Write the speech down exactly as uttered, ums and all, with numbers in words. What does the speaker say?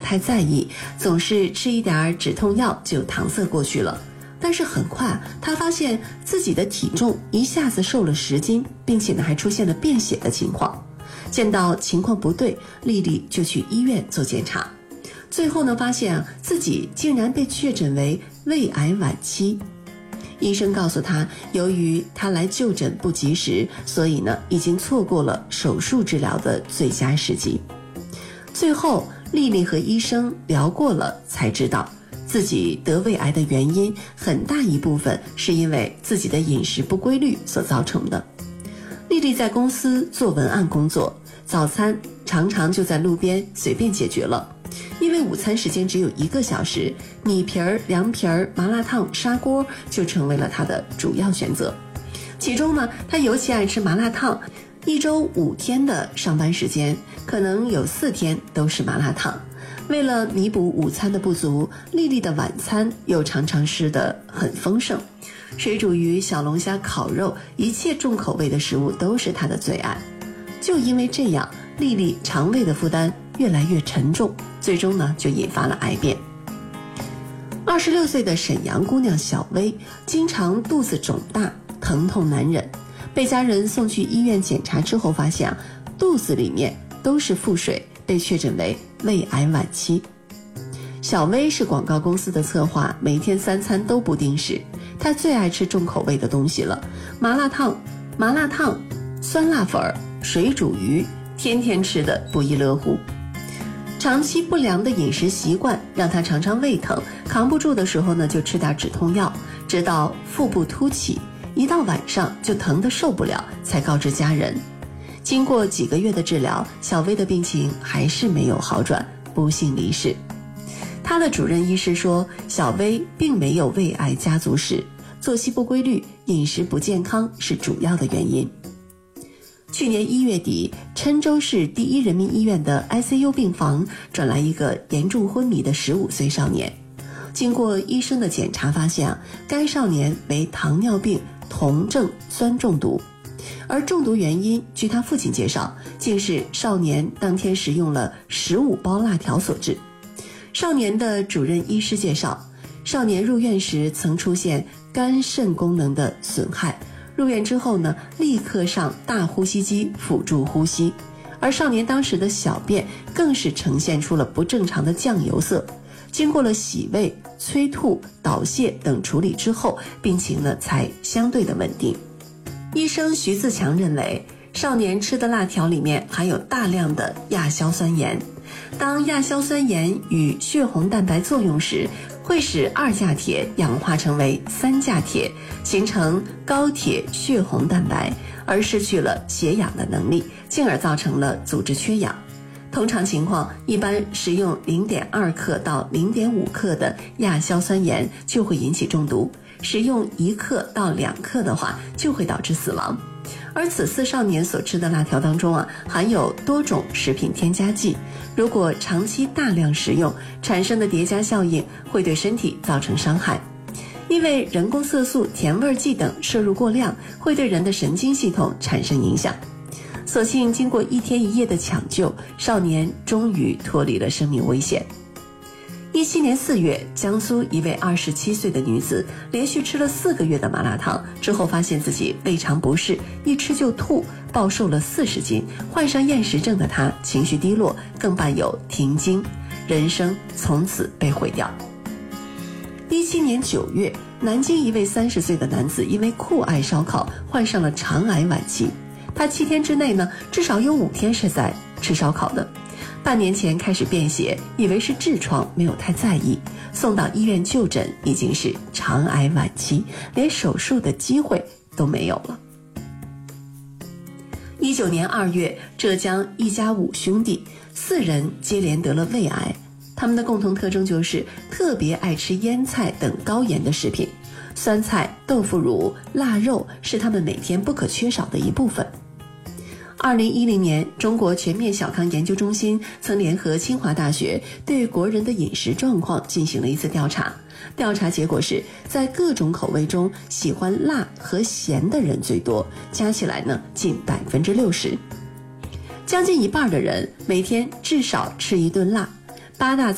太在意，总是吃一点止痛药就搪塞过去了。但是很快他发现自己的体重一下子瘦了十斤，并且呢还出现了便血的情况。见到情况不对，丽丽就去医院做检查，最后呢发现啊自己竟然被确诊为胃癌晚期。医生告诉他，由于他来就诊不及时，所以呢已经错过了手术治疗的最佳时机。最后丽丽和医生聊过了，才知道自己得胃癌的原因很大一部分是因为自己的饮食不规律所造成的。丽丽在公司做文案工作，早餐常常就在路边随便解决了，因为午餐时间只有一个小时，米皮儿、凉皮儿、麻辣烫、砂锅就成为了她的主要选择。其中呢，她尤其爱吃麻辣烫，一周五天的上班时间，可能有四天都是麻辣烫。为了弥补午餐的不足，丽丽的晚餐又常常吃得很丰盛，水煮鱼、小龙虾、烤肉，一切重口味的食物都是她的最爱。就因为这样，丽丽肠胃的负担越来越沉重，最终呢就引发了癌变。二十六岁的沈阳姑娘小薇，经常肚子肿大，疼痛难忍，被家人送去医院检查之后，发现啊，肚子里面都是腹水，被确诊为胃癌晚期。小薇是广告公司的策划，每天三餐都不定时，她最爱吃重口味的东西了，麻辣烫、麻辣烫、酸辣粉、水煮鱼，天天吃的不亦乐乎。长期不良的饮食习惯让她常常胃疼，扛不住的时候呢就吃点止痛药，直到腹部凸起，一到晚上就疼得受不了，才告知家人。经过几个月的治疗，小薇的病情还是没有好转，不幸离世。她的主任医师说，小薇并没有胃癌家族史，作息不规律、饮食不健康是主要的原因。去年一月底，郴州市第一人民医院的 I C U 病房转来一个严重昏迷的十五岁少年。经过医生的检查发现啊，该少年为糖尿病酮症酸中毒，而中毒原因据他父亲介绍，竟是少年当天食用了十五包辣条所致。少年的主任医师介绍，少年入院时曾出现肝肾功能的损害，入院之后呢，立刻上大呼吸机辅助呼吸，而少年当时的小便更是呈现出了不正常的酱油色。经过了洗胃、催吐、导泻等处理之后，病情呢才相对的稳定。医生徐自强认为，少年吃的辣条里面含有大量的亚硝酸盐，当亚硝酸盐与血红蛋白作用时，会使二价铁氧化成为三价铁，形成高铁血红蛋白，而失去了携氧的能力，进而造成了组织缺氧。通常情况，一般食用 零点二克到 零点五克的亚硝酸盐就会引起中毒，食用一克到两克的话就会导致死亡。而此次少年所吃的辣条当中啊，含有多种食品添加剂，如果长期大量食用，产生的叠加效应会对身体造成伤害。因为人工色素、甜味剂等摄入过量，会对人的神经系统产生影响。所幸经过一天一夜的抢救，少年终于脱离了生命危险。一七年四月，江苏一位二十七岁的女子连续吃了四个月的麻辣烫之后，发现自己胃肠不适，一吃就吐，暴瘦了四十斤。患上厌食症的她情绪低落，更伴有停经，人生从此被毁掉。一七年九月，南京一位三十岁的男子因为酷爱烧烤，患上了肠癌晚期。他七天之内呢，至少有五天是在吃烧烤的。半年前开始便血，以为是痔疮，没有太在意，送到医院就诊，已经是肠癌晚期，连手术的机会都没有了。一九年二月，浙江一家五兄弟，四人接连得了胃癌，他们的共同特征就是特别爱吃腌菜等高盐的食品，酸菜、豆腐乳、腊肉是他们每天不可缺少的一部分。二零一零年，中国全面小康研究中心曾联合清华大学对国人的饮食状况进行了一次调查。调查结果是，在各种口味中，喜欢辣和咸的人最多，加起来呢近百分之六十。将近一半的人每天至少吃一顿辣。八大